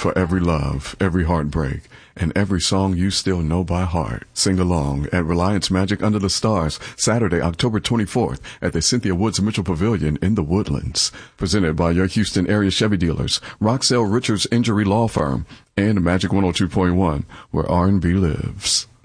for every love, every heartbreak, and every song you still know by heart. Sing along at Reliance Magic Under the Stars, Saturday, October 24th at the Cynthia Woods Mitchell Pavilion in the Woodlands. Presented by your Houston area Chevy dealers, Roxell Richards Injury Law Firm, and Magic 102.1, where R&B lives.